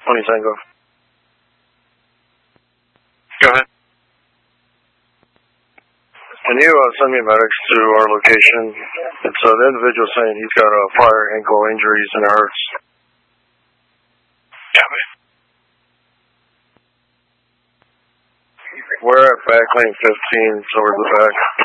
20 Tango. Go ahead. Can you send me medics to our location? It's the individual saying he's got prior ankle injuries and it hurts. Copy. We're at back lane 15, so we're the back.